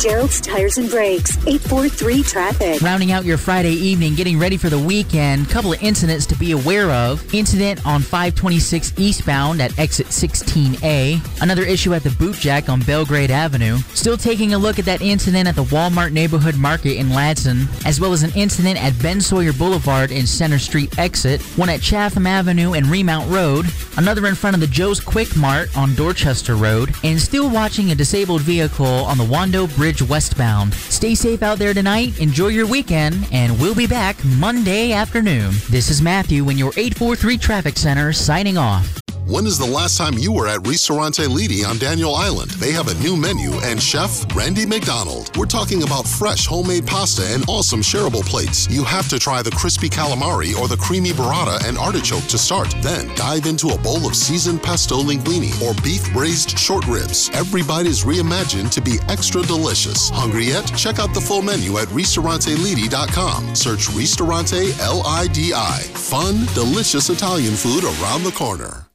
Gerald's Tires and Brakes, 843 Traffic. Rounding out your Friday evening, getting ready for the weekend, couple of incidents to be aware of. Incident on 526 eastbound at exit 16A. Another issue at the Boot Jack on Belgrade Avenue. Still taking a look at that incident at the Walmart Neighborhood Market in Ladson, as well as an incident at Ben Sawyer Boulevard in Center Street exit, one at Chatham Avenue and Remount Road, another in front of the Joe's Quick Mart on Dorchester Road, and still watching a disabled vehicle on the Wando Bridge westbound. Stay safe out there tonight, enjoy your weekend, and we'll be back Monday afternoon. This is Matthew in your 843 Traffic Center signing off. When is the last time you were at Ristorante Lidi on Daniel Island? They have a new menu and Chef Randy McDonald. We're talking about fresh homemade pasta and awesome shareable plates. You have to try the crispy calamari or the creamy burrata and artichoke to start. Then dive into a bowl of seasoned pesto linguine or beef braised short ribs. Every bite is reimagined to be extra delicious. Hungry yet? Check out the full menu at RistoranteLidi.com. Search Ristorante Lidi. Fun, delicious Italian food around the corner.